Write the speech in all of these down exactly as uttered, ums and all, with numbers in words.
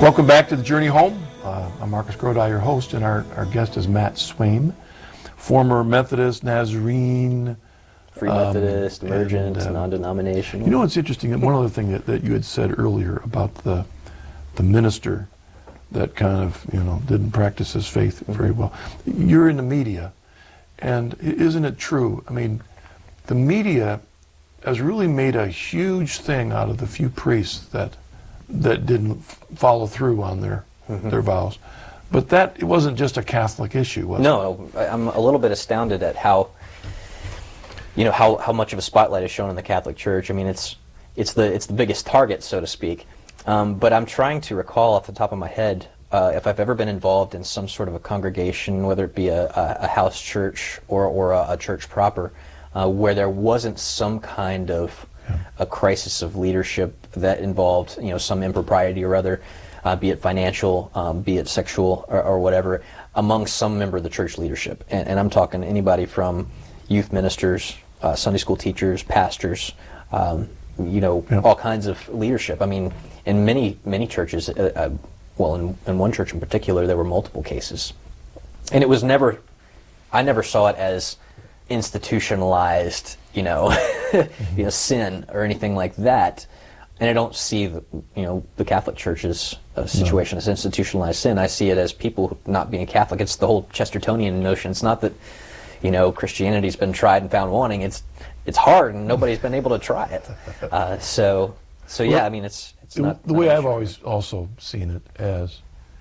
Welcome back to The Journey Home. Uh, I'm Marcus Grodi, your host, and our, our guest is Matt Swaim, former Methodist, Nazarene, Free Methodist, um, Emergent, and, uh, non-denominational. You know what's interesting? One other thing that, that you had said earlier about the the minister that kind of, you know, didn't practice his faith very well. You're in the media, and isn't it true? I mean, the media has really made a huge thing out of the few priests that that didn't follow through on their mm-hmm. their vows. But that, it wasn't just a Catholic issue, was no, it? No, I'm a little bit astounded at how, you know, how, how much of a spotlight is shown in the Catholic Church. I mean, it's it's the it's the biggest target, so to speak. Um, but I'm trying to recall off the top of my head uh, if I've ever been involved in some sort of a congregation, whether it be a, a, a house church or or a, a church proper, uh, where there wasn't some kind of yeah. a crisis of leadership that involved, you know, some impropriety or other, uh, be it financial, um, be it sexual, or, or whatever, among some member of the church leadership. And, and I'm talking anybody from youth ministers, uh, Sunday school teachers, pastors, um, you know, yeah. all kinds of leadership. I mean, in many, many churches, uh, uh, well, in, in one church in particular, there were multiple cases. And it was never, I never saw it as institutionalized, you know, mm-hmm. you know, sin or anything like that. And I don't see, the, you know, the Catholic Church's uh, situation no. as institutionalized sin. I see it as people not being Catholic. It's the whole Chestertonian notion. It's not that, you know, Christianity's been tried and found wanting. It's it's hard, and nobody's been able to try it. Uh, so, so yeah, well, I mean, it's it's the, not... The not way I've sure. always also seen it as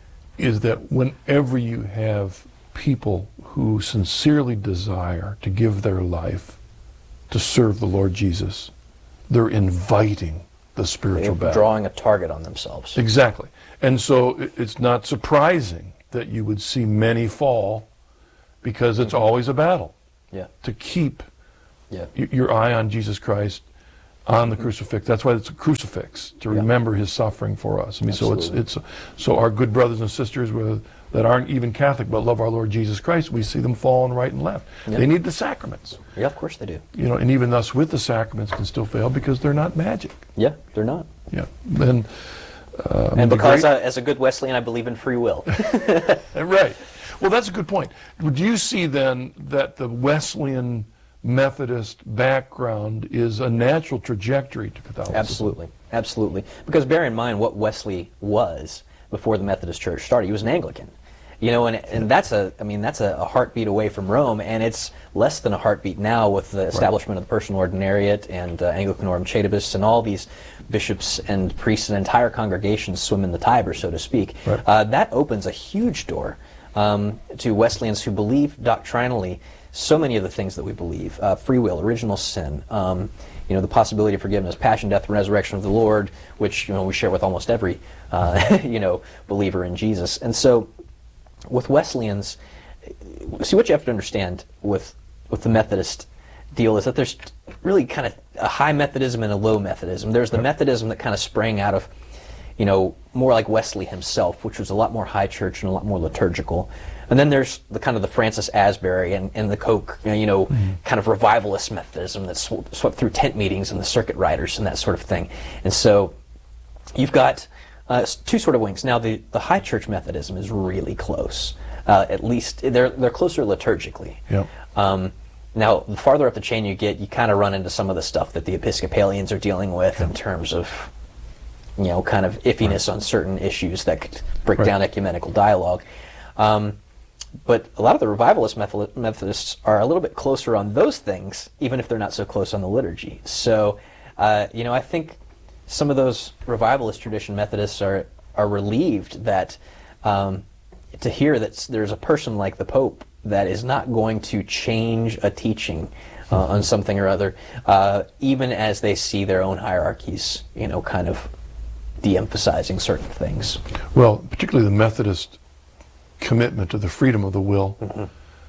is that whenever you have people who sincerely desire to give their life to serve the Lord Jesus, they're inviting the spiritual They're battle. drawing a target on themselves. Exactly. And so it's not surprising that you would see many fall, because it's mm-hmm. always a battle yeah. to keep yeah. y- your eye on Jesus Christ, on the mm-hmm. crucifix. That's why it's a crucifix, to yeah. remember his suffering for us. I mean, Absolutely. so it's it's so our good brothers and sisters with, that aren't even Catholic but love our Lord Jesus Christ, we see them falling right and left. Yeah. They need the sacraments. Yeah, of course they do. You know, and even us with the sacraments can still fail because they're not magic. Yeah, they're not. Yeah, and um, and because great, I, as a good Wesleyan, I believe in free will. Right. Well, that's a good point. Would you see then that the Wesleyan Methodist background is a natural trajectory to Catholicism? Absolutely, absolutely. Because bear in mind what Wesley was before the Methodist Church started. He was an Anglican, you know, and and that's a, I mean, that's a, a heartbeat away from Rome, and it's less than a heartbeat now with the establishment right. of the personal ordinariate and uh, Anglicanorum Chaetibus, and all these bishops and priests and entire congregations swim in the Tiber, so to speak. Right. Uh, that opens a huge door um, to Wesleyans who believe doctrinally so many of the things that we believe: uh, free will, original sin, um, you know, the possibility of forgiveness, passion, death, and resurrection of the Lord, which, you know, we share with almost every uh, you know, believer in Jesus. And so, with Wesleyans, see, what you have to understand with with the Methodist deal is that there's really kind of a high Methodism and a low Methodism. There's the Methodism that kind of sprang out of, you know, more like Wesley himself, which was a lot more high church and a lot more liturgical. And then there's the kind of the Francis Asbury and, and the Koch, you know, mm-hmm. kind of revivalist Methodism that sw- swept through tent meetings and the circuit riders and that sort of thing. And so you've got uh, two sort of wings. Now the, the high church Methodism is really close. Uh, at least they're they're closer liturgically. Yep. Um, now the farther up the chain you get, you kind of run into some of the stuff that the Episcopalians are dealing with yep. in terms of, you know, kind of iffiness right. on certain issues that could break right. down ecumenical dialogue. Um, But a lot of the revivalist Methodists are a little bit closer on those things, even if they're not so close on the liturgy. So, uh, you know, I think some of those revivalist tradition Methodists are are relieved that um, to hear that there's a person like the Pope that is not going to change a teaching uh, on something or other, uh, even as they see their own hierarchies, you know, kind of de-emphasizing certain things. Well, particularly the Methodist commitment to the freedom of the will, mm-hmm.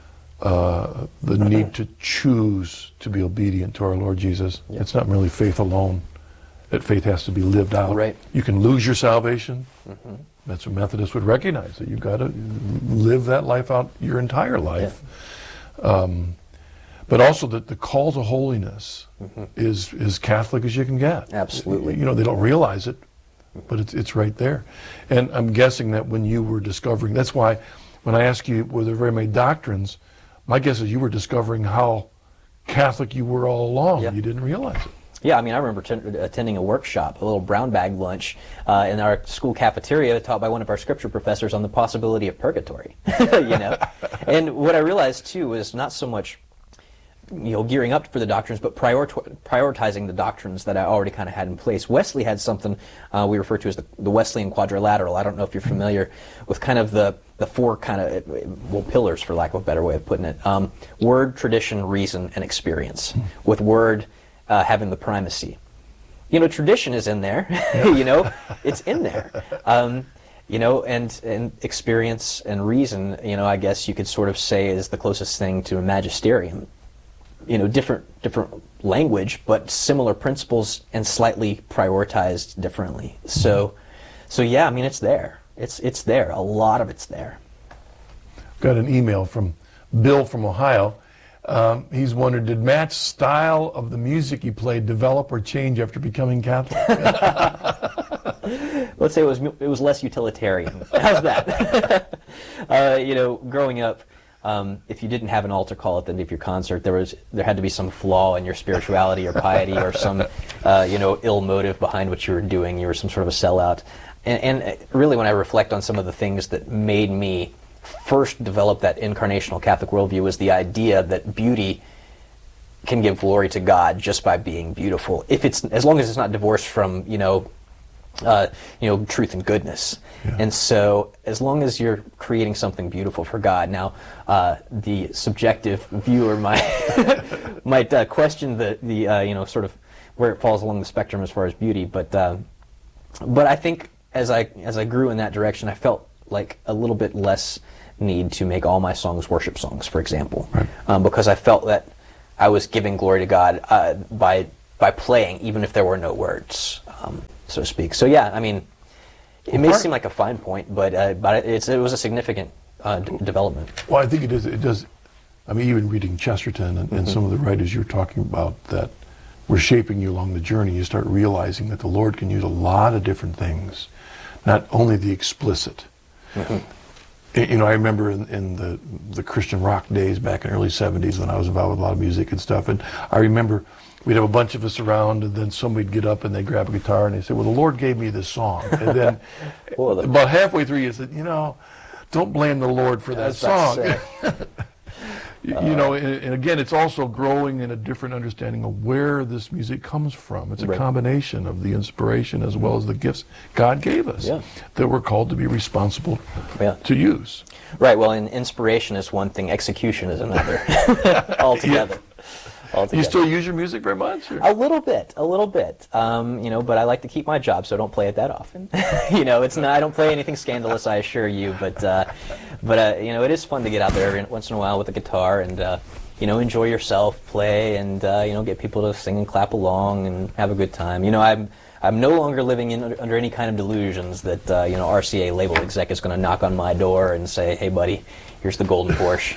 uh, the need to choose to be obedient to our Lord Jesus. Yep. It's not merely faith alone. That faith has to be lived out. Right. You can lose your salvation. Mm-hmm. That's what Methodists would recognize, that you've got to live that life out your entire life. Yep. Um, but also that the call to holiness mm-hmm. is as Catholic as you can get. Absolutely. You know, they don't realize it, but it's it's right there. And I'm guessing that when you were discovering, that's why when I ask you were there very many doctrines, my guess is you were discovering how Catholic you were all along. Yeah. You didn't realize it. Yeah, I mean, I remember t- attending a workshop, a little brown bag lunch uh, in our school cafeteria taught by one of our scripture professors on the possibility of purgatory, you know? And what I realized, too, was not so much, you know, gearing up for the doctrines, but prior- prioritizing the doctrines that I already kind of had in place. Wesley had something uh, we refer to as the, the Wesleyan quadrilateral. I don't know if you're familiar with kind of the, the four kind of, well, pillars, for lack of a better way of putting it. Um, word, tradition, reason, and experience. With word Uh, having the primacy. You know, tradition is in there. You know, it's in there. Um, you know, and and experience and reason, you know, I guess you could sort of say is the closest thing to a magisterium. You know, different different language, but similar principles and slightly prioritized differently. So, so yeah, I mean, it's there. It's it's there. A lot of it's there. Got an email from Bill from Ohio. Um, he's wondered, did Matt's style of the music he played develop or change after becoming Catholic? Let's say it was it was less utilitarian. How's that? uh, you know, growing up, um, if you didn't have an altar call at the end of your concert, there was there had to be some flaw in your spirituality or piety or some uh, you know ill motive behind what you were doing. You were some sort of a sellout. And, and really, when I reflect on some of the things that made me first developed that incarnational Catholic worldview was the idea that beauty can give glory to God just by being beautiful, if it's as long as it's not divorced from you know, uh, you know, truth and goodness. Yeah. And so, as long as you're creating something beautiful for God, now uh, the subjective viewer might might uh, question the the uh, you know sort of where it falls along the spectrum as far as beauty, but uh, but I think as I as I grew in that direction, I felt like a little bit less need to make all my songs worship songs, for example, right. um, because I felt that I was giving glory to God uh, by by playing, even if there were no words, um, so to speak. So yeah, I mean, it may seem like a fine point, but uh, but it's it was a significant uh, d- development. Well, I think it is. It does. I mean, even reading Chesterton and, and mm-hmm. some of the writers you're talking about that were shaping you along the journey, you start realizing that the Lord can use a lot of different things, not only the explicit. Mm-hmm. You know, I remember in, in the the Christian rock days back in the early seventies when I was involved with a lot of music and stuff, and I remember we'd have a bunch of us around, and then somebody'd get up and they'd grab a guitar and they'd say, well, the Lord gave me this song. And then well, the, about halfway through you said, you know, don't blame the Lord for that song. you, uh, you know, and, and again, it's also growing in a different understanding of where this music comes from. It's a right. combination of the inspiration as well as the gifts God gave us yeah. that we're called to be responsible yeah. to use. Right. Well, and inspiration is one thing, execution is another altogether. Yeah. Altogether. You still use your music very much? Or? A little bit, a little bit. Um, you know, but I like to keep my job, so I don't play it that often. you know, it's not. I don't play anything scandalous, I assure you. But, uh, but uh, you know, it is fun to get out there every once in a while with a guitar and, uh, you know, enjoy yourself, play, and uh, you know, get people to sing and clap along and have a good time. You know, I'm I'm no longer living in under any kind of delusions that uh, you know R C A label exec is going to knock on my door and say, "Hey, buddy, here's the golden Porsche."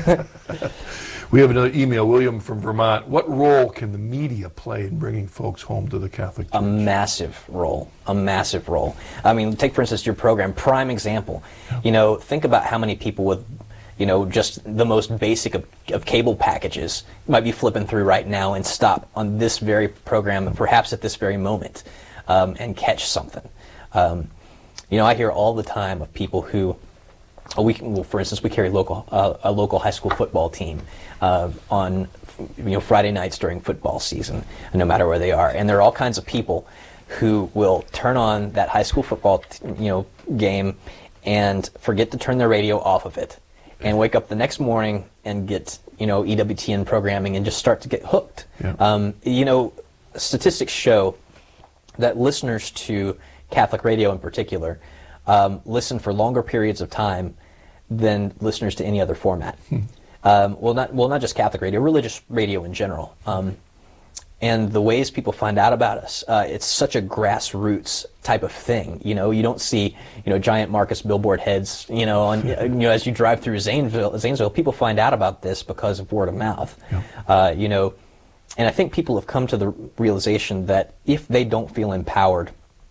We have another email, William from Vermont. What role can the media play in bringing folks home to the Catholic Church? A massive role. A massive role. I mean, take, for instance, your program, prime example. Yeah. You know, think about how many people with, you know, just the most basic of, of cable packages might be flipping through right now and stop on this very program, perhaps at this very moment, um, and catch something. Um, you know, I hear all the time of people who, oh, we can, well, for instance, we carry local uh, a local high school football team uh, on you know Friday nights during football season, no matter where they are, and there are all kinds of people who will turn on that high school football t- you know game and forget to turn their radio off of it, and wake up the next morning and get you know E W T N programming and just start to get hooked. Yeah. Um, you know, statistics show that listeners to Catholic radio in particular um, listen for longer periods of time than listeners to any other format. Hmm. Um, well, not well, not just Catholic radio, religious radio in general. Um, and the ways people find out about us, uh, it's such a grassroots type of thing. You know, you don't see you know giant Marcus billboard heads. You know, on you know as you drive through Zanesville, Zanesville, people find out about this because of word of mouth. Yeah. Uh, you know, and I think people have come to the realization that if they don't feel empowered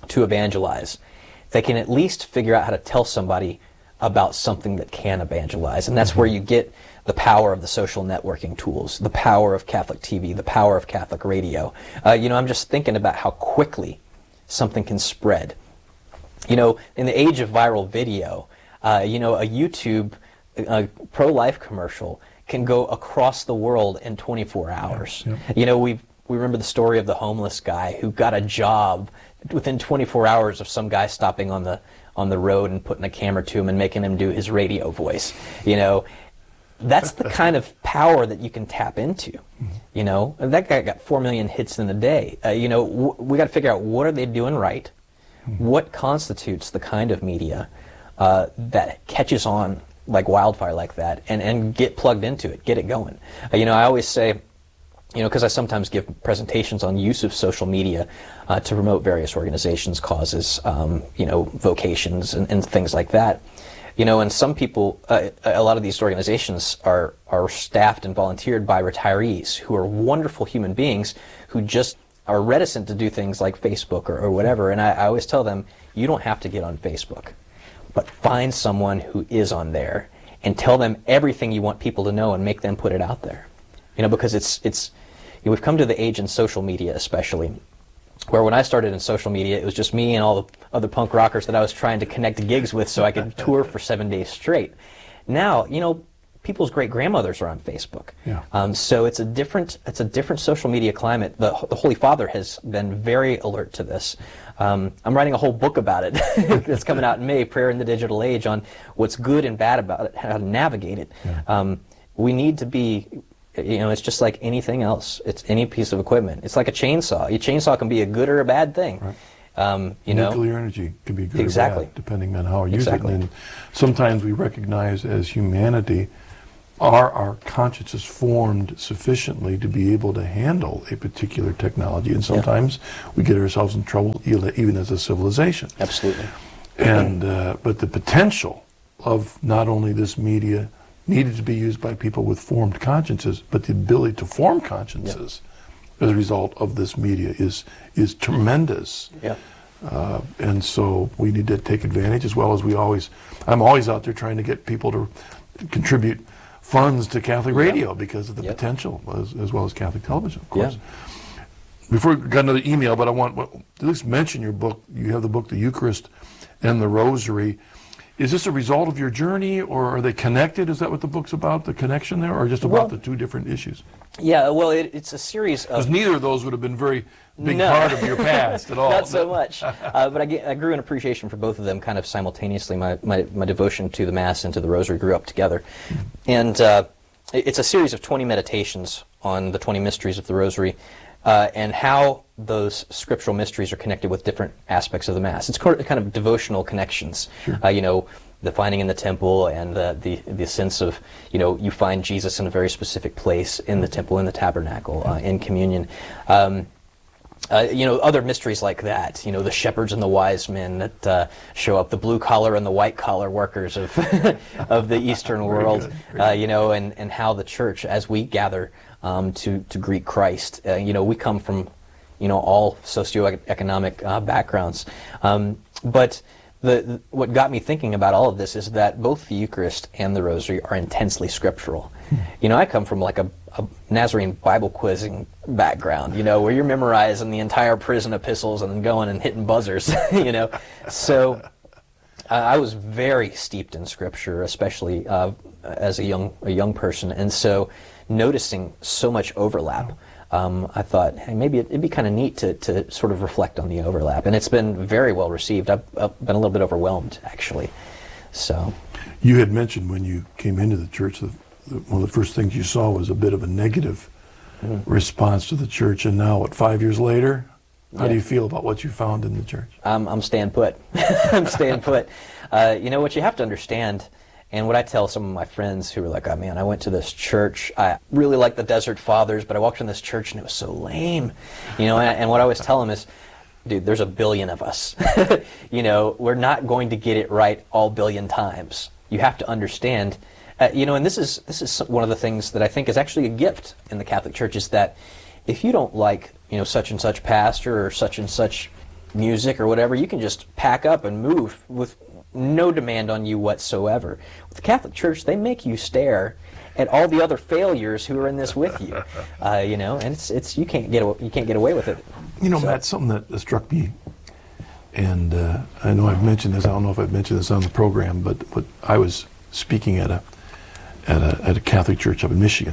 to evangelize, they can at least figure out how to tell somebody about something that can evangelize. And that's mm-hmm. where you get the power of the social networking tools, the power of Catholic T V, the power of Catholic radio. Uh, you know, I'm just thinking about how quickly something can spread. You know, in the age of viral video, uh, you know, a YouTube a pro-life commercial can go across the world in twenty-four hours. Yeah, yeah. You know, we we remember the story of the homeless guy who got a job within twenty-four hours of some guy stopping on the on the road and putting a camera to him and making him do his radio voice. You know, that's the kind of power that you can tap into. You know, and that guy got four million hits in a day. Uh, you know, w- we got to figure out, what are they doing right? What constitutes the kind of media uh, that catches on like wildfire like that, and, and get plugged into it, get it going. Uh, you know, I always say, you know, because I sometimes give presentations on use of social media uh, to promote various organizations, causes, um, you know, vocations and, and things like that. You know, and some people, uh, a lot of these organizations are, are staffed and volunteered by retirees who are wonderful human beings who just are reticent to do things like Facebook or, or whatever. And I, I always tell them, you don't have to get on Facebook, but find someone who is on there and tell them everything you want people to know and make them put it out there. You know, because it's, it's you know, we've come to the age in social media especially, where when I started in social media, it was just me and all the other punk rockers that I was trying to connect gigs with so I could tour for seven days straight. Now, you know, people's great-grandmothers are on Facebook. Yeah. Um, so it's a different it's a different social media climate. The, the Holy Father has been very alert to this. Um, I'm writing a whole book about it. It's coming out in May, Prayer in the Digital Age, on what's good and bad about it, how to navigate it. Yeah. Um, we need to be, you know, it's just like anything else. It's any piece of equipment. It's like a chainsaw. A chainsaw can be a good or a bad thing. Right. Um, you Nuclear know? energy can be good exactly. or bad, depending on how you exactly. use it. And sometimes we recognize as humanity, are our consciences formed sufficiently to be able to handle a particular technology? And sometimes yeah. we get ourselves in trouble even as a civilization. Absolutely. And uh, but the potential of not only this media needed to be used by people with formed consciences, but the ability to form consciences yeah. as a result of this media is is tremendous. Yeah. Uh, and so we need to take advantage, as well as we always, I'm always out there trying to get people to contribute funds to Catholic radio yep. because of the yep. potential, as, as well as Catholic television, of course. Yeah. Before we got another email, but I want to at least mention your book. You have the book, The Eucharist and the Rosary. Is this a result of your journey, or are they connected? Is that what the book's about, the connection there, or just about well, the two different issues? Yeah, well, it, it's a series of... Because neither of those would have been very big no. part of your past at all. Not so much. Uh, but I, get, I grew an appreciation for both of them kind of simultaneously. My, my, my devotion to the Mass and to the Rosary grew up together. And uh, it's a series of twenty meditations on the twenty mysteries of the Rosary, uh, and how those scriptural mysteries are connected with different aspects of the Mass. It's kind of devotional connections. Sure. Uh, you know, the finding in the temple, and the, the the sense of, you know, you find Jesus in a very specific place in the temple, in the tabernacle, uh, in communion. Um, Uh, you know, other mysteries like that, you know, the shepherds and the wise men that uh, show up, the blue-collar and the white-collar workers of of the Eastern world, uh, you know, and, and how the Church, as we gather um, to, to greet Christ, uh, you know, we come from, you know, all socioeconomic uh, backgrounds. Um, but the, the what got me thinking about all of this is that both the Eucharist and the Rosary are intensely scriptural. You know, I come from like a, a Nazarene Bible quizzing background, you know, where you're memorizing the entire prison epistles and then going and hitting buzzers, you know. So uh, I was very steeped in Scripture, especially uh, as a young a young person, and so noticing so much overlap, um, I thought, hey, maybe it, it'd be kind of neat to, to sort of reflect on the overlap, and it's been very well received. I've, I've been a little bit overwhelmed, actually. So, you had mentioned when you came into the church that one of the first things you saw was a bit of a negative mm-hmm. response to the church, and now, what, five years later, how yeah. do you feel about what you found in the church? I'm, I'm staying put. I'm staying put. Uh, you know, what you have to understand, and what I tell some of my friends who are like, oh man, I went to this church, I really like the Desert Fathers, but I walked in this church and it was so lame. You know, and, and what I always tell them is, dude, there's a billion of us. You know, we're not going to get it right all billion times. You have to understand. Uh, you know, and this is this is one of the things that I think is actually a gift in the Catholic Church, is that if you don't like, you know, such and such pastor or such and such music or whatever, you can just pack up and move with no demand on you whatsoever. With the Catholic Church, they make you stare at all the other failures who are in this with you, uh, you know, and it's it's you can't get you can't get away with it. You know, So- Matt, something that struck me, and uh, I know I've mentioned this. I don't know if I've mentioned this on the program, but but I was speaking at a at a at a Catholic church up in Michigan,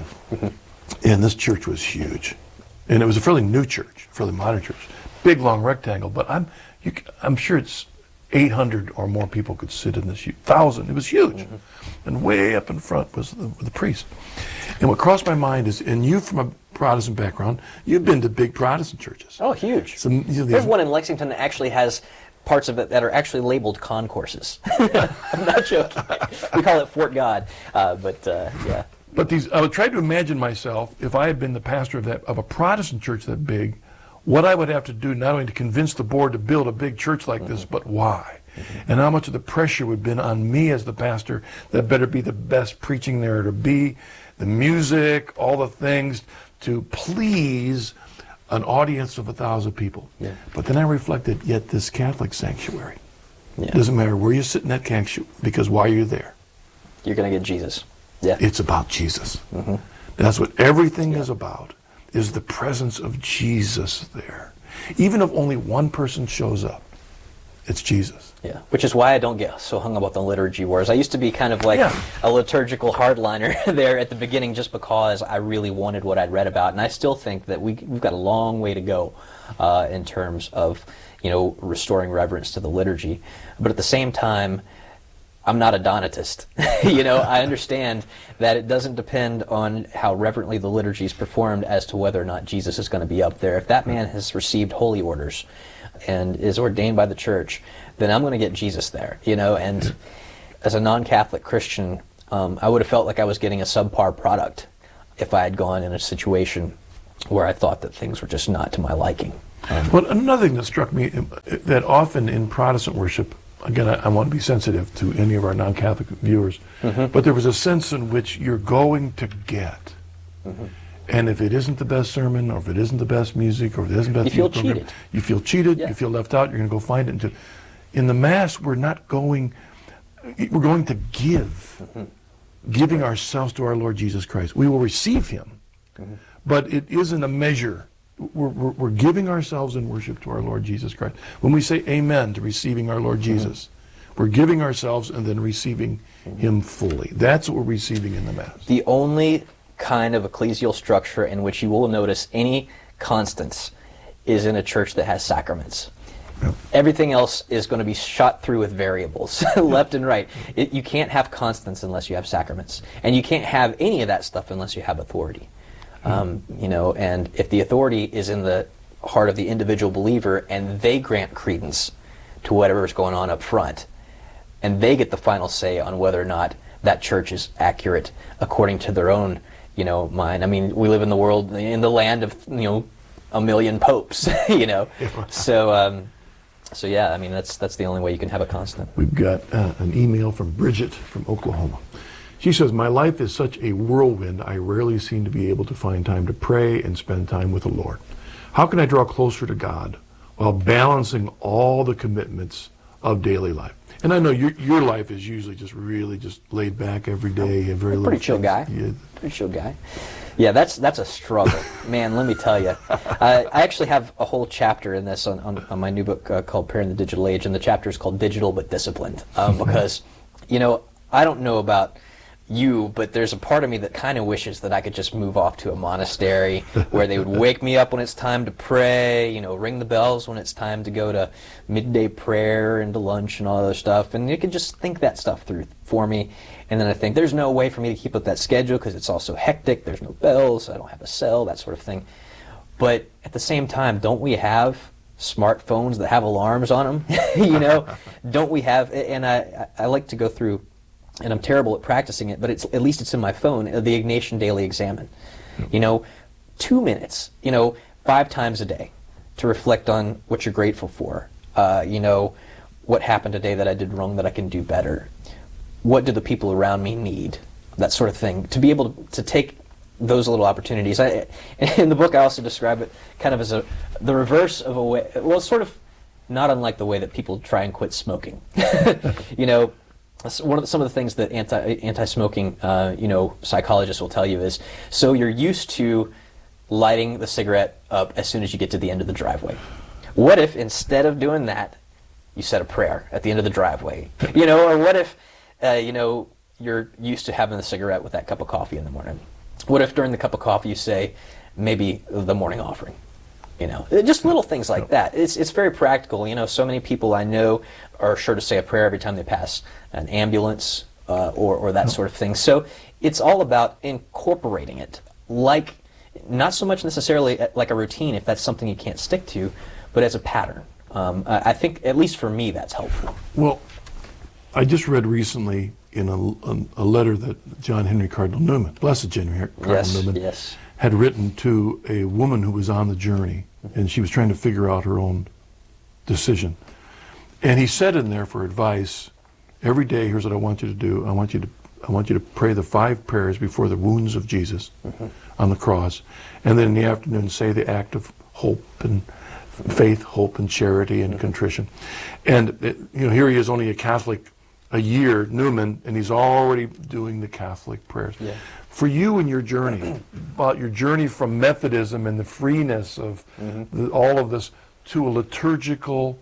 and this church was huge, and it was a fairly new church, fairly modern church, big long rectangle. But I'm you, c- I'm sure it's eight hundred or more people could sit in this huge, thousand. It was huge, and way up in front was the, the priest. And what crossed my mind is, and you from a Protestant background, you've been to big Protestant churches. Oh, huge. So, you know, There's the- one in Lexington that actually has parts of it that are actually labeled concourses. I'm not joking. We call it Fort God, uh, but uh, yeah. But these, I would try to imagine myself if I had been the pastor of that of a Protestant church that big, what I would have to do not only to convince the board to build a big church like this, but why, and how much of the pressure would have been on me as the pastor. That better be the best preaching there to be, the music, all the things to please an audience of a thousand people. Yeah. But then I reflected, yet this Catholic sanctuary, Yeah. doesn't matter where you sit in that sanctuary, because while you're there, You're going to get Jesus. Yeah. it's about Jesus. That's what everything is about, is the presence of Jesus there. Even if only one person shows up, it's Jesus. Yeah, which is why I don't get so hung up on the liturgy wars. I used to be kind of like Yeah. a liturgical hardliner there at the beginning just because I really wanted what I'd read about. And I still think that we, we've got a long way to go uh, in terms of, you know, restoring reverence to the liturgy. But at the same time, I'm not a Donatist. You know, I understand that it doesn't depend on how reverently the liturgy is performed as to whether or not Jesus is going to be up there. If that man has received holy orders and is ordained by the church, then I'm going to get Jesus there, you know, and as a non-Catholic Christian, um, I would have felt like I was getting a subpar product if I had gone in a situation where I thought that things were just not to my liking. Um, But another thing that struck me, uh, that often in Protestant worship, again, I, I want to be sensitive to any of our non-Catholic viewers, but there was a sense in which you're going to get. And if it isn't the best sermon, or if it isn't the best music, or if it isn't the best You feel youth program, cheated. you feel cheated, Yeah. you feel left out, you're going to go find it. And to, in the Mass, we're not going, we're going to give, giving ourselves to our Lord Jesus Christ. We will receive Him, but it isn't a measure. We're, we're, we're giving ourselves in worship to our Lord Jesus Christ. When we say amen to receiving our Lord Jesus, we're giving ourselves and then receiving Him fully. That's what we're receiving in the Mass. The only kind of ecclesial structure in which you will notice any constants is in a church that has sacraments. Yep. Everything else is going to be shot through with variables, left and right. It, you can't have constants unless you have sacraments. And you can't have any of that stuff unless you have authority. Um, you know, and if the authority is in the heart of the individual believer and they grant credence to whatever is going on up front, and they get the final say on whether or not that church is accurate according to their own, you know, mind. I mean, we live in the world, in the land of, you know, a million popes, you know. So, um, so yeah, I mean, that's that's the only way you can have a constant. We've got uh, an email from Bridget from Oklahoma. She says, "My life is such a whirlwind, I rarely seem to be able to find time to pray and spend time with the Lord. How can I draw closer to God while balancing all the commitments of daily life?" And I know your your life is usually just really just laid back every day. And very I'm a little pretty chill things. guy. Yeah. Pretty chill guy. Yeah, that's that's a struggle, man. Let me tell you. Uh, I actually have a whole chapter in this on, on, on my new book uh, called "Prayer in the Digital Age," and the chapter is called "Digital but Disciplined," um, because, you know, I don't know about you, but there's a part of me that kind of wishes that I could just move off to a monastery where they would wake me up when it's time to pray, you know, ring the bells when it's time to go to midday prayer and to lunch and all other stuff, and you could just think that stuff through for me. And then I think there's no way for me to keep up that schedule because it's also hectic. There's no bells, I don't have a cell, that sort of thing. But at the same time, don't we have smartphones that have alarms on them? You know, don't we have? And I, I like to go through, and I'm terrible at practicing it, but it's at least it's in my phone, the Ignatian Daily Examen. You know, two minutes, you know, five times a day to reflect on what you're grateful for. Uh, you know, what happened today that I did wrong that I can do better? What do the people around me need? That sort of thing. To be able to, to take those little opportunities. I, in the book, I also describe it kind of as a the reverse of a way. Well, sort of not unlike the way that people try and quit smoking. You know, s- one of the, some of the things that anti anti-smoking uh, you know psychologists will tell you is, so you're used to lighting the cigarette up as soon as you get to the end of the driveway. What if instead of doing that, you said a prayer at the end of the driveway? You know, or what if uh, you know you're used to having the cigarette with that cup of coffee in the morning? What if during the cup of coffee you say maybe the morning offering? You know, just little things like that. It's it's very practical. You know, so many people I know are sure to say a prayer every time they pass an ambulance uh, or or that sort of thing. So it's all about incorporating it, like not so much necessarily like a routine if that's something you can't stick to, but as a pattern. Um, I I think at least for me that's helpful. Well, I just read recently in a, a, a letter that John Henry Cardinal Newman, Blessed John Henry Cardinal Yes, Newman, yes. had written to a woman who was on the journey, and she was trying to figure out her own decision. And he said in there for advice, every day, here's what I want you to do. I want you to I want you to pray the five prayers before the wounds of Jesus mm-hmm. on the cross, and then in the afternoon say the act of hope and faith, hope, and charity and mm-hmm. contrition. And it, you know, here he is, only a Catholic a year, Newman, and he's already doing the Catholic prayers. Yeah. For you and your journey, about your journey from Methodism and the freeness of mm-hmm. the, all of this to a liturgical,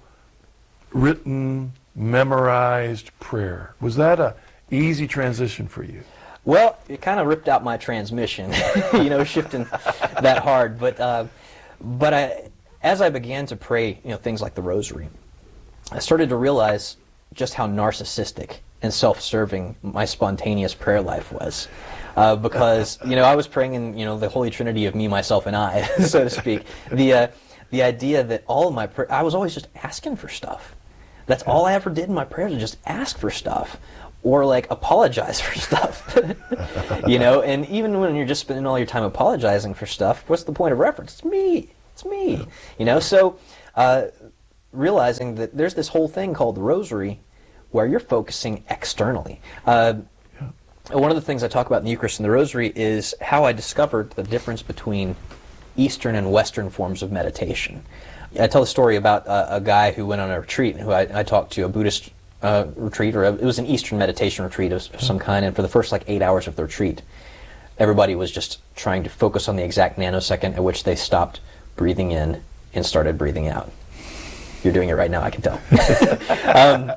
written, memorized prayer, was that a easy transition for you? Well, it kind of ripped out my transmission, you know, shifting that hard. But uh, but I, as I began to pray, you know, things like the Rosary, I started to realize just how narcissistic and self-serving my spontaneous prayer life was. Uh, because, you know, I was praying in, you know, the Holy Trinity of me, myself, and I, so to speak. The uh, the idea that all of my prayer, I was always just asking for stuff. That's all I ever did in my prayers, was just ask for stuff. Or, like, apologize for stuff. You know, and even when you're just spending all your time apologizing for stuff, what's the point of reference? It's me. It's me. You know, so uh, realizing that there's this whole thing called the Rosary where you're focusing externally. Uh, One of the things I talk about in the Eucharist and the Rosary is how I discovered the difference between Eastern and Western forms of meditation. I tell a story about a, a guy who went on a retreat, who I, I talked to, a Buddhist uh, retreat, or a, it was an Eastern meditation retreat of, of some kind, and for the first like eight hours of the retreat, everybody was just trying to focus on the exact nanosecond at which they stopped breathing in and started breathing out. You're doing it right now, I can tell. um,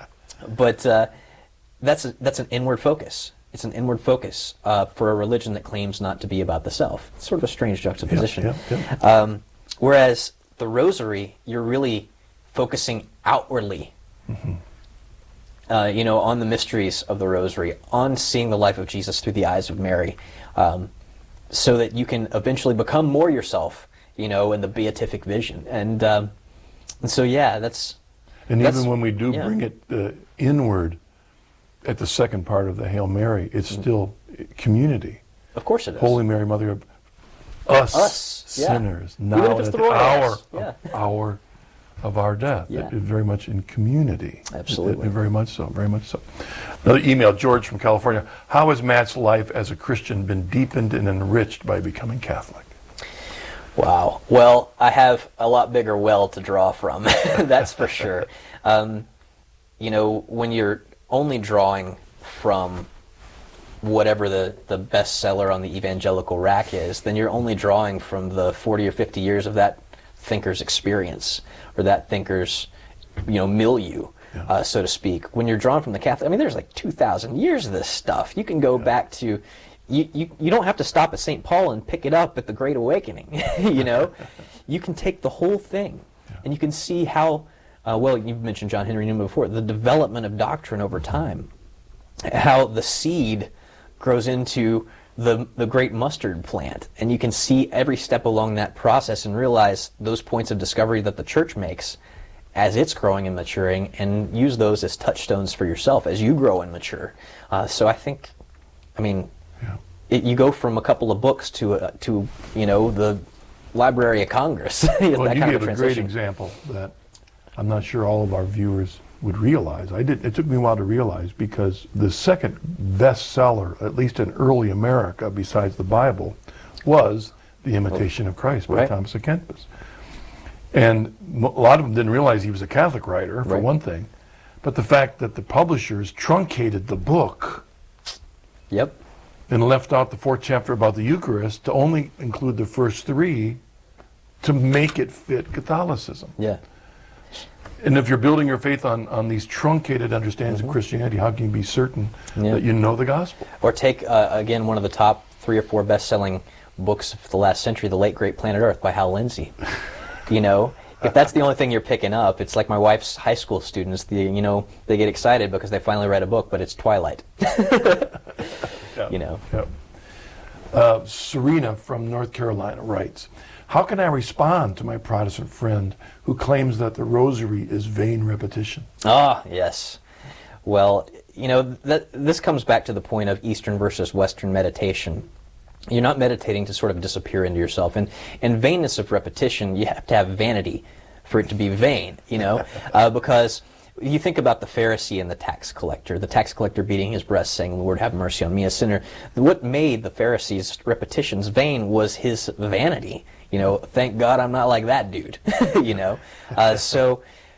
but uh, that's a, that's an inward focus. It's an inward focus uh, for a religion that claims not to be about the self. It's sort of a strange juxtaposition. Yeah, yeah, yeah. Um, whereas the Rosary, you're really focusing outwardly, mm-hmm. uh, you know, on the mysteries of the Rosary, on seeing the life of Jesus through the eyes of Mary, um, so that you can eventually become more yourself, you know, in the beatific vision. And, um, and so, yeah, that's... And that's, even when we do yeah. bring it uh, inward, at the second part of the Hail Mary, it's mm-hmm. still community. Of course it is. Holy Mary, Mother of us, us sinners, yeah. now at the hour, yeah. of, hour of our death. Yeah. It, it very much in community. Absolutely. It, it very much so, very much so. Another email, George from California. How has Matt's life as a Christian been deepened and enriched by becoming Catholic? Wow. Well, I have a lot bigger well to draw from, that's for sure. Um, you know, when you're only drawing from whatever the, the bestseller on the evangelical rack is, then you're only drawing from the forty or fifty years of that thinker's experience, or that thinker's, you know, milieu, yeah. uh, so to speak. When you're drawing from the Catholic, I mean, there's like two thousand years of this stuff. You can go yeah. back to, you, you, you don't have to stop at Saint Paul and pick it up at the Great Awakening, you know? You can take the whole thing, yeah. and you can see how, Uh, well, you've mentioned John Henry Newman before, the development of doctrine over time, how the seed grows into the, the great mustard plant, and you can see every step along that process and realize those points of discovery that the Church makes as it's growing and maturing, and use those as touchstones for yourself as you grow and mature. Uh, so I think, I mean, yeah. it, you go from a couple of books to, uh, to you know, the Library of Congress. Well, that you kind gave of a great example that I'm not sure all of our viewers would realize. I did. It took me a while to realize, because the second bestseller, at least in early America, besides the Bible, was The Imitation of Christ by right. Thomas à Kempis. And a lot of them didn't realize he was a Catholic writer, for Right. one thing. But the fact that the publishers truncated the book Yep. and left out the fourth chapter about the Eucharist to only include the first three to make it fit Catholicism. Yeah. And if you're building your faith on, on these truncated understandings Mm-hmm. of Christianity, how can you be certain Yeah. that you know the gospel? Or take, uh, again, one of the top three or four best-selling books of the last century, The Late Great Planet Earth by Hal Lindsey. You know, if that's the only thing you're picking up, it's like my wife's high school students. The, you know, they get excited because they finally read a book, but it's Twilight. Yeah. You know. Yep. Uh, Serena from North Carolina writes, how can I respond to my Protestant friend who claims that the rosary is vain repetition? Ah, yes. Well, you know, that, this comes back to the point of Eastern versus Western meditation. You're not meditating to sort of disappear into yourself. And, and vainness of repetition, you have to have vanity for it to be vain, you know, uh, because you think about the Pharisee and the tax collector, the tax collector beating his breast saying, Lord, have mercy on me, a sinner. What made the Pharisee's repetitions vain was his vanity. You know, thank God I'm not like that dude, you know. Uh, so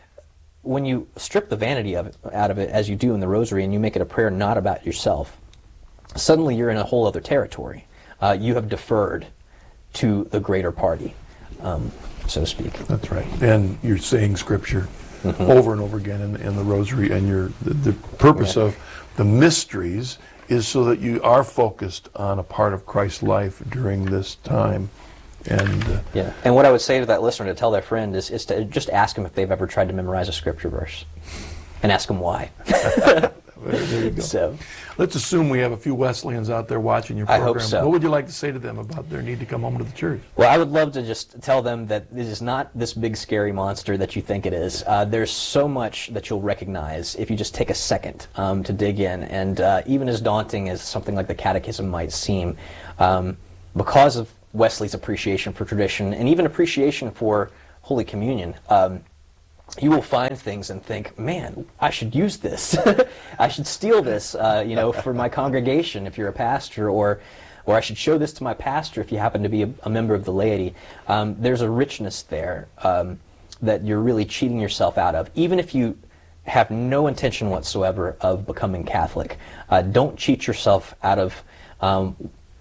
when you strip the vanity of it, out of it, as you do in the rosary, and you make it a prayer not about yourself, suddenly you're in a whole other territory. Uh, you have deferred to the greater party, um, so to speak. That's right. And you're saying Scripture mm-hmm. over and over again in, in the rosary, and you're, the, the purpose Yeah. of the mysteries is so that you are focused on a part of Christ's life during this time. And uh, yeah, and what I would say to that listener to tell their friend is, is to just ask them if they've ever tried to memorize a Scripture verse, and ask them why. there you go. So, let's assume we have a few Wesleyans out there watching your I program. hope so. What would you like to say to them about their need to come home to the church? well, I would love to just tell them that it is not this big scary monster that you think it is. Uh, there's so much that you'll recognize if you just take a second um, to dig in, and uh, even as daunting as something like the Catechism might seem, um, because of Wesley's appreciation for tradition and even appreciation for Holy Communion, um, you will find things and think, man, I should use this. I should steal this, uh, you know, for my congregation if you're a pastor, or or I should show this to my pastor if you happen to be a, a member of the laity. Um, there's a richness there um, that you're really cheating yourself out of, even if you have no intention whatsoever of becoming Catholic. Uh, don't cheat yourself out of um,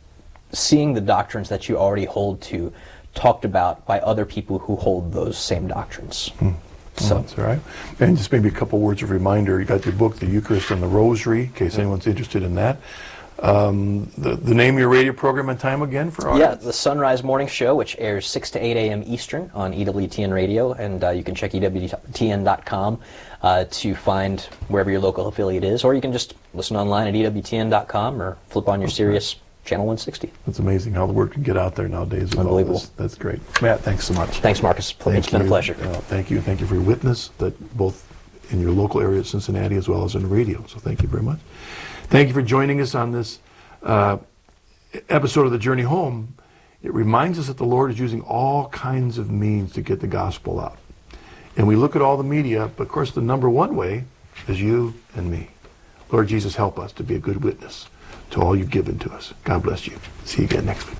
seeing the doctrines that you already hold to talked about by other people who hold those same doctrines. Hmm. So Well, that's all right. And just maybe a couple words of reminder. You got your book, The Eucharist and the Rosary, in case anyone's interested in that. Um, the, the name of your radio program and time again for our Yeah, the Sunrise Morning Show, which airs six to eight a.m. Eastern on E W T N Radio, and uh, you can check E W T N dot com uh, to find wherever your local affiliate is, or you can just listen online at E W T N dot com or flip on your Sirius Channel one sixty. It's amazing how the word can get out there nowadays. with all Unbelievable. this. That's great. Matt, thanks so much. Thanks, Marcus. Thank It's been a you. pleasure. Uh, thank you. Thank you for your witness, that both in your local area of Cincinnati as well as in the radio. So thank you very much. Thank you for joining us on this uh, episode of The Journey Home. It reminds us that the Lord is using all kinds of means to get the gospel out. And we look at all the media, but of course the number one way is you and me. Lord Jesus, help us to be a good witness to all you've given to us. God bless you. See you again next week.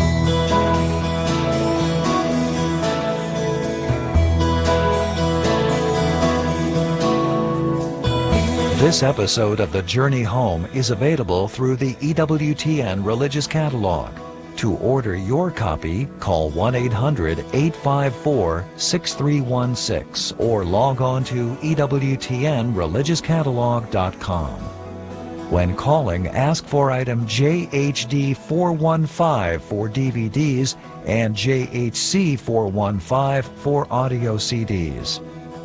This episode of The Journey Home is available through the E W T N Religious Catalog. To order your copy, call one eight hundred, eight five four, six three one six or log on to E W T N religious catalog dot com. When calling, ask for item J H D four one five for D V Ds and J H C four one five for audio C Ds.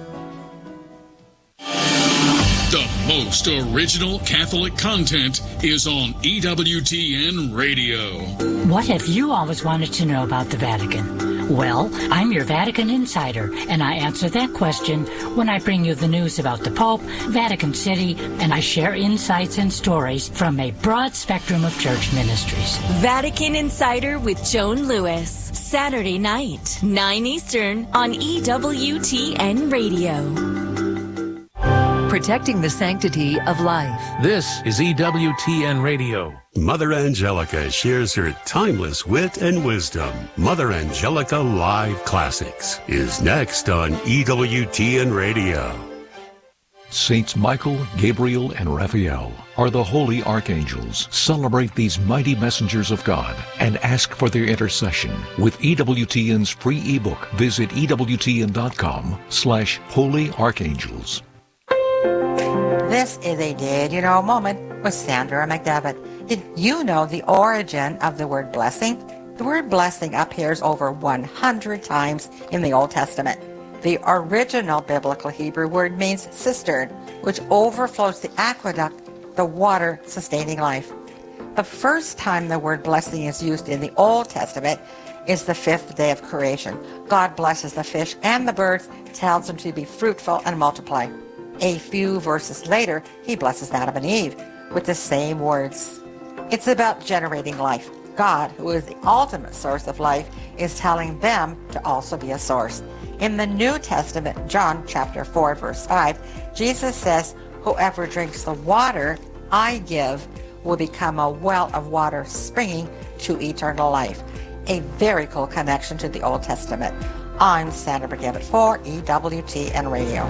The most original Catholic content is on E W T N Radio. What have you always wanted to know about the Vatican? Well, I'm your Vatican insider, and I answer that question when I bring you the news about the Pope, Vatican City, and I share insights and stories from a broad spectrum of church ministries. Vatican Insider with Joan Lewis, Saturday night, nine Eastern on E W T N Radio. protecting the sanctity of life. This is E W T N Radio. Mother Angelica shares her timeless wit and wisdom. Mother Angelica Live Classics is next on E W T N Radio. Saints Michael, Gabriel, and Raphael are the holy archangels. Celebrate these mighty messengers of God and ask for their intercession with E W T N's free ebook. Visit E W T N dot com slash holy archangels. This is a Did You Know moment with Sandra McDevitt. Did you know the origin of the word blessing? The word blessing appears over one hundred times in the Old Testament. The original biblical Hebrew word means cistern, which overflows the aqueduct, the water sustaining life. The first time the word blessing is used in the Old Testament is the fifth day of creation. God blesses the fish and the birds, tells them to be fruitful and multiply. A few verses later, he blesses Adam and Eve with the same words. It's about generating life. God, who is the ultimate source of life, is telling them to also be a source. In the New Testament, John chapter four, verse five, Jesus says, "Whoever drinks the water I give will become a well of water springing to eternal life." A very cool connection to the Old Testament. I'm Sandra McDevitt for E W T N Radio.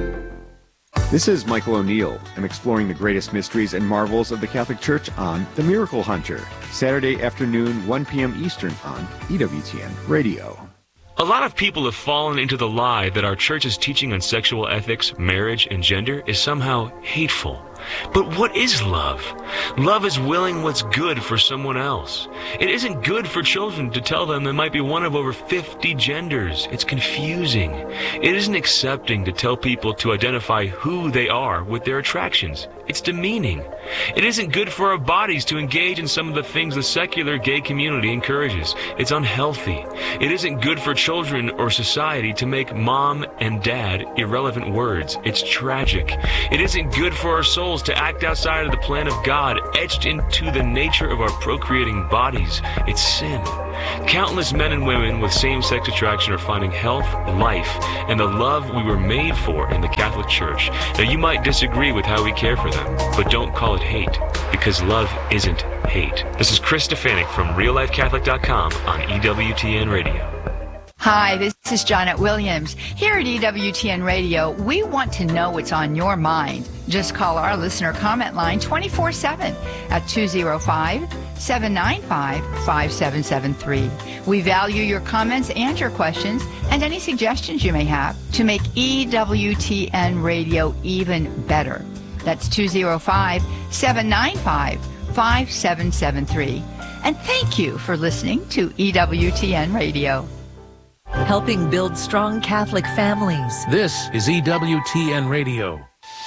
This is Michael O'Neill. I'm exploring the greatest mysteries and marvels of the Catholic Church on The Miracle Hunter, Saturday afternoon, one p.m. Eastern on E W T N Radio. A lot of people have fallen into the lie that our church's teaching on sexual ethics, marriage, and gender is somehow hateful. But what is love? Love is willing what's good for someone else. It isn't good for children to tell them there might be one of over fifty genders. It's confusing. It isn't accepting to tell people to identify who they are with their attractions. It's demeaning. It isn't good for our bodies to engage in some of the things the secular gay community encourages. It's unhealthy. It isn't good for children or society to make mom and dad irrelevant words. It's tragic. It isn't good for our souls to act outside of the plan of God, etched into the nature of our procreating bodies. It's sin. Countless men and women with same-sex attraction are finding health, life, and the love we were made for in the Catholic Church. Now, you might disagree with how we care for them, but don't call it hate, because love isn't hate. This is Chris Stefanik from real life catholic dot com on E W T N Radio. Hi, this is Janet Williams. Here at E W T N Radio, we want to know what's on your mind. Just call our listener comment line twenty-four seven at two oh five, seven nine five, five seven seven three. We value your comments and your questions and any suggestions you may have to make E W T N Radio even better. That's two oh five, seven nine five, five seven seven three. And thank you for listening to E W T N Radio. Helping build strong Catholic families. This is E W T N Radio.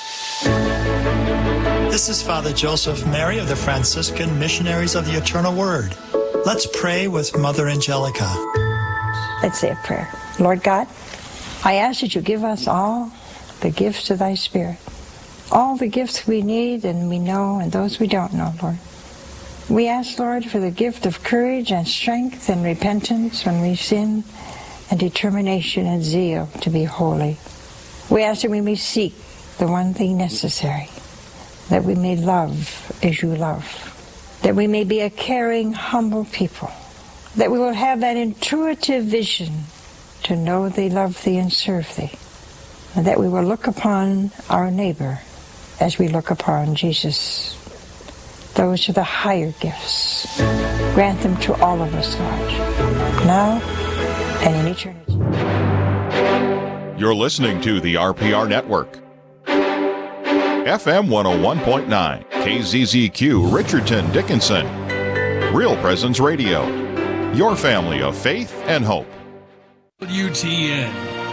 This is Father Joseph Mary of the Franciscan Missionaries of the Eternal Word. Let's pray with Mother Angelica. Let's say a prayer. Lord God, I ask that you give us all the gifts of thy Spirit. All the gifts we need and we know and those we don't know, Lord. We ask, Lord, for the gift of courage and strength and repentance when we sin, and determination and zeal to be holy. We ask that we may seek the one thing necessary, that we may love as you love, that we may be a caring, humble people, that we will have that intuitive vision to know thee, love thee, and serve thee, and that we will look upon our neighbor as we look upon Jesus. Those are the higher gifts. Grant them to all of us, Lord, now and in eternity. You're listening to the R P R Network. F M one oh one point nine, K Z Z Q, Richardson, Dickinson. Real Presence Radio. Your family of faith and hope. W T N